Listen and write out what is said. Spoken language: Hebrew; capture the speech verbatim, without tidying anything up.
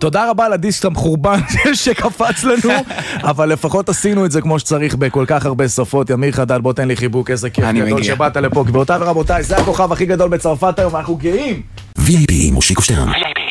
תודה רבה על הדיסק המחורבן שקפץ לנו, אבל לפחות עשינו את זה כמו שצריך בכל כך הרבה שפות. ימיר חדד, בוא תן לי חיבוק, איזה כיף גדול שבאת לפה. גבירותיי ורבותיי, זה הכוכב הכי גדול בצרפת היום, אנחנו גאים. וי איי פי מושיקו שטרן.